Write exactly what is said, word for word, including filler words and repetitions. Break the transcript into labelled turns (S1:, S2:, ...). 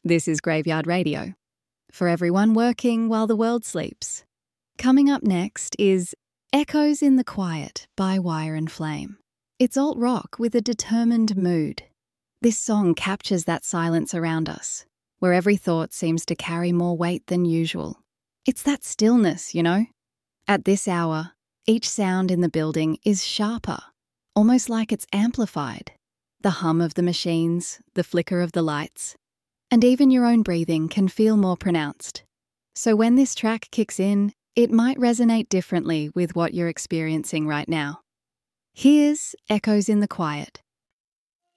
S1: This is Graveyard Radio, for everyone working while the world sleeps. Coming up next is Echoes in the Quiet by Wire and Flame. It's alt rock with a determined mood. This song captures that silence around us, where every thought seems to carry more weight than usual. It's that stillness, you know? At this hour, each sound in the building is sharper, almost like it's amplified. The hum of the machines, the flicker of the lights, and even your own breathing can feel more pronounced. So when this track kicks in, it might resonate differently with what you're experiencing right now. Here's Echoes in the Quiet